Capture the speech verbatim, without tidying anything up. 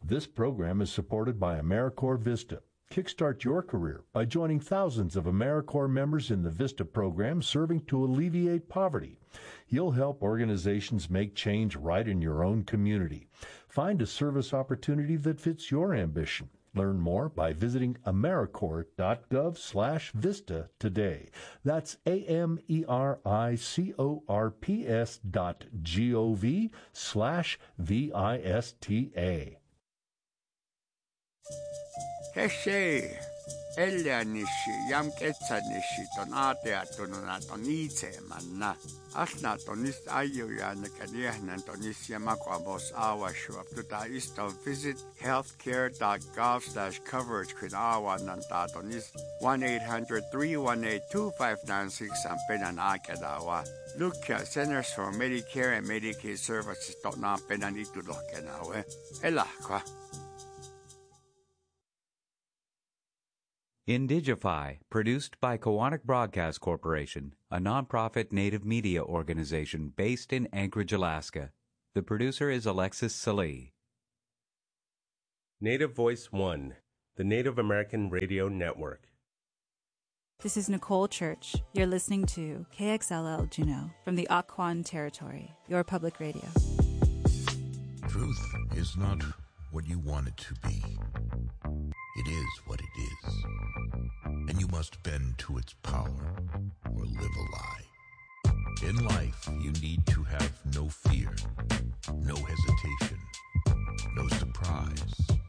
This program is supported by AmeriCorps Vista. Kickstart your career by joining thousands of AmeriCorps members in the VISTA program serving to alleviate poverty. You'll help organizations make change right in your own community. Find a service opportunity that fits your ambition. Learn more by visiting americorps.gov slash VISTA today. That's A-M-E-R-I-C-O-R-P-S dot G-O-V slash V-I-S-T-A. Heshe, Elianishi, Yam Ketsanishi, Don Ateatununa, Tonice, Manna, Asna, Tonis Ayuyan, Kadian, and Tonis Yamakwabos, Awashu, up to the east of visit healthcare.gov slash coverage, Quinawa, Nanta, Tonis, one eight hundred, three one eight, two five nine six, and Penan Akadawa. Look at Centers for Medicare and Medicaid Services, Totna Penanitu Lokenawe, Elakwa. Indigify, produced by Kowanek Broadcast Corporation, a nonprofit native media organization based in Anchorage, Alaska. The producer is Alexis Salee. Native Voice One, the Native American Radio Network. This is Nicole Church. You're listening to K X L L Juneau from the Akwon Territory, your public radio. Truth is not what you want it to be. It is what it is, and you must bend to its power or live a lie. In life, you need to have no fear, no hesitation, no surprise,